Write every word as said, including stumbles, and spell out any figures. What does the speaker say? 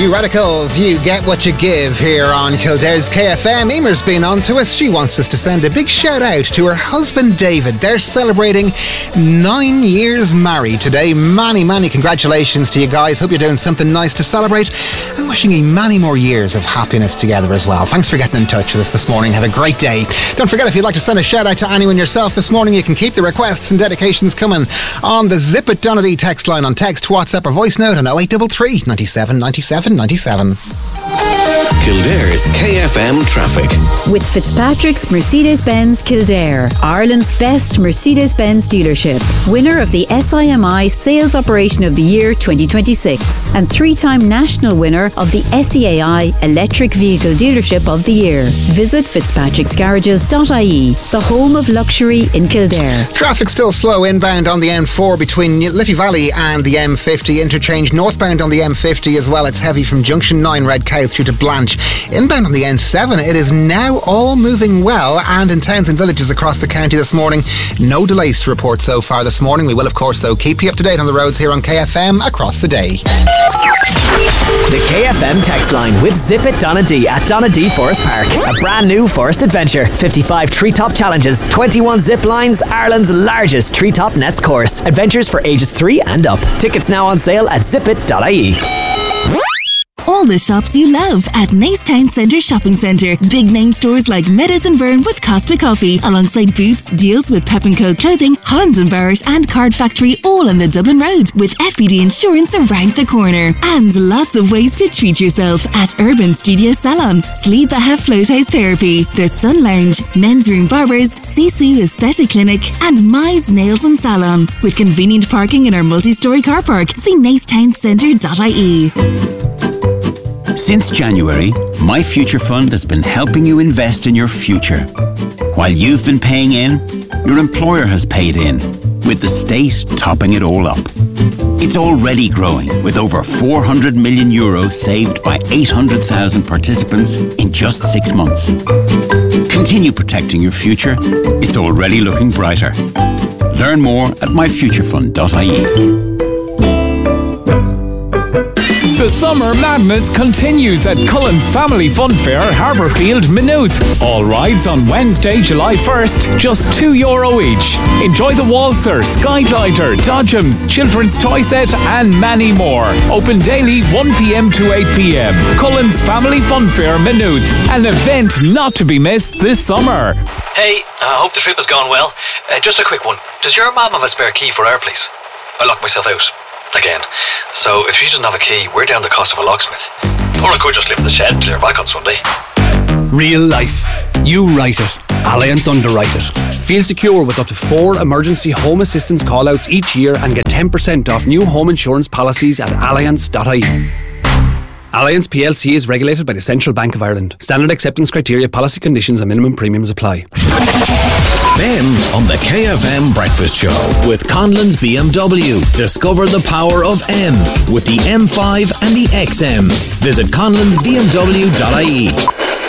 You radicals, you get what you give here on Kildare's K F M. Emer's been on to us. She wants us to send a big shout out to her husband David. They're celebrating nine years married today. Many, many congratulations to you guys. Hope you're doing something nice to celebrate and wishing you many more years of happiness together as well. Thanks for getting in touch with us this morning. Have a great day. Don't forget, if you'd like to send a shout out to anyone yourself this morning, you can keep the requests and dedications coming on the Zip It Donady text line on text, WhatsApp or voice note on oh eight three three, nine seven, nine seven, nine seven. Kildare's K F M traffic. With Fitzpatrick's Mercedes-Benz Kildare, Ireland's best Mercedes-Benz dealership, winner of the S I M I Sales Operation of the Year twenty twenty-six, and three-time national winner of the S E A I Electric Vehicle Dealership of the Year. Visit fitzpatricks garages dot I E, the home of luxury in Kildare. Traffic still slow inbound on the M four between Liffey Valley and the M fifty interchange. Northbound on the M fifty as well. It's heavy from Junction nine Red Cow through to Blanche. Inbound on the N seven, it is now all moving well, and in towns and villages across the county this morning. No delays to report so far this morning. We will, of course, though, keep you up to date on the roads here on K F M across the day. The K F M text line with Zip It Donady at Donady Forest Park. A brand new forest adventure. fifty-five treetop challenges, twenty-one zip lines, Ireland's largest treetop nets course. Adventures for ages three and up. Tickets now on sale at zip it dot I E. All the shops you love at Nacetown Centre Shopping Centre. Big name stores like Meadows and Byrne with Costa Coffee, alongside Boots, deals with Pep and Co Clothing, Holland and Barrett and Card Factory, all on the Dublin Road, with F B D Insurance around the corner. And lots of ways to treat yourself at Urban Studio Salon, Sleep Aha Float House Therapy, The Sun Lounge, Men's Room Barbers, Sisu Aesthetic Clinic and Mize Nails and Salon. With convenient parking in our multi-storey car park, see nacetown centre dot I E. Since January, My Future Fund has been helping you invest in your future. While you've been paying in, your employer has paid in, with the state topping it all up. It's already growing, with over four hundred million euros saved by eight hundred thousand participants in just six months. Continue protecting your future. It's already looking brighter. Learn more at my future fund dot I E. The summer madness continues at Cullen's Family Fun Fair, Harbourfield, Maynooth. All rides on Wednesday, July first, just two euro each. Enjoy the Waltzer, Skyglider, Dodgems, Children's Toy Set and many more. Open daily one p.m. to eight p.m. Cullen's Family Fun Fair, Maynooth. An event not to be missed this summer. Hey, I hope the trip has gone well. Uh, just a quick one. Does your mum have a spare key for our place? I locked myself out. Again. So if she doesn't have a key, we're down the cost of a locksmith. Or I could just live in the shed and clear back on Sunday. Real life. You write it. Allianz underwrite it. Feel secure with up to four emergency home assistance call-outs each year and get ten percent off new home insurance policies at allianz dot I E. Allianz P L C is regulated by the Central Bank of Ireland. Standard acceptance criteria, policy conditions and minimum premiums apply. Ben on the K F M Breakfast Show with Conlon's B M W. Discover the power of M with the M five and the X M. Visit conlons b m w dot I E.